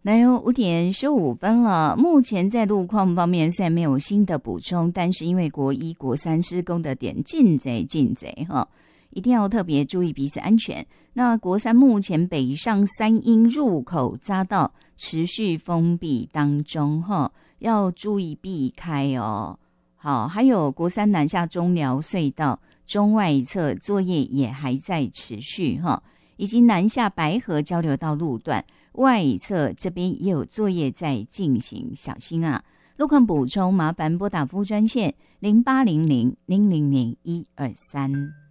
来哦，5:15了。目前在路况方面虽然没有新的补充，但是因为国一、国三施工的点进贼哈，一定要特别注意彼此安全。那国三目前北上3英入口匝道持续封闭当中哈，要注意避开哦。好，还有国三南下中寮隧道中外侧作业也还在持续哈，以及南下白河交流道路段外侧这边也有作业在进行，小心啊！路况补充麻烦拨打服务专线0800-000-123。